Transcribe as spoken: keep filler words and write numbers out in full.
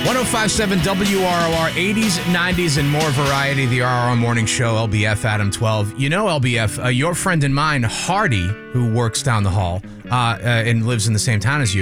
one oh five point seven W R O R, eighties, nineties, and more variety. The R R R Morning Show, L B F Adam twelve. You know, L B F, uh, your friend and mine, Hardy, who works down the hall uh, uh, and lives in the same town as you,